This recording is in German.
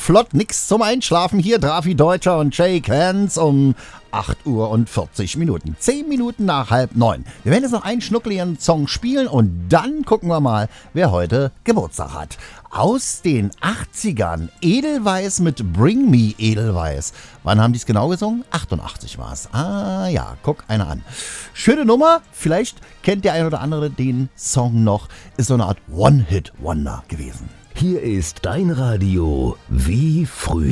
flott, nix zum Einschlafen. Hier Drafi Deutscher und Shake Hands um 8 Uhr und 40 Minuten. 10 Minuten nach 8:30. Wir werden jetzt noch einen schnuckligen Song spielen und dann gucken wir mal, wer heute Geburtstag hat. Aus den 80ern, Edelweiss mit Bring Me Edelweiss. Wann haben die es genau gesungen? 88 war es. Ah ja, guck einer an. Schöne Nummer, vielleicht kennt der ein oder andere den Song noch. Ist so eine Art One-Hit-Wonder gewesen. Hier ist dein Radio wie früher.